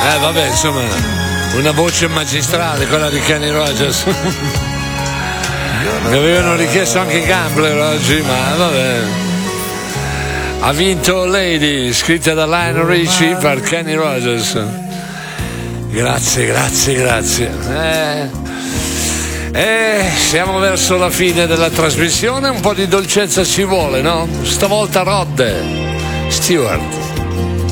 Vabbè, insomma, una voce magistrale, quella di Kenny Rogers. Mi avevano richiesto anche Gambler oggi, ma vabbè. Ha vinto Lady, scritta da Lionel Richie per Kenny Rogers. Grazie. Siamo verso la fine della trasmissione, un po' di dolcezza ci vuole, no? Stavolta Rod Stewart.